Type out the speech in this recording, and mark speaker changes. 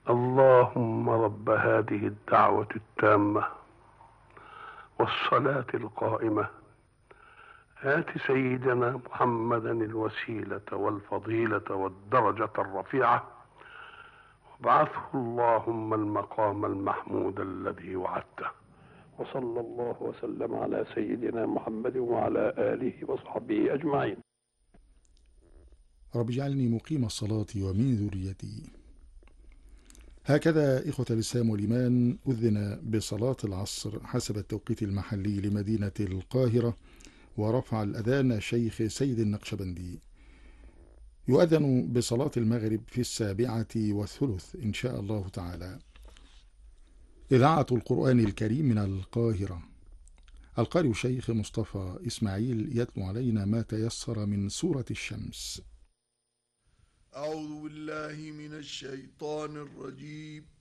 Speaker 1: اللهم رب هذه الدعوة التامة والصلاة القائمة، آت سيدنا محمدا الوسيلة والفضيلة والدرجة الرفيعة، وابعثه اللهم المقام المحمود الذي وعدته. وصلى الله وسلم على سيدنا محمد وعلى آله وصحبه أجمعين.
Speaker 2: رب اجعلني مقيم الصلاة ومن ذريتي. هكذا إخوة الإسلام والإيمان أذن بصلاة العصر حسب التوقيت المحلي لمدينة القاهرة، ورفع الأذان شيخ سيد النقشبندي. يؤذن بصلاة المغرب في 7:30 إن شاء الله تعالى. إذاعة القرآن الكريم من القاهرة. القارئ شيخ مصطفى إسماعيل يتلو علينا ما تيسر من سورة الشمس.
Speaker 3: أعوذ بالله من الشيطان الرجيم.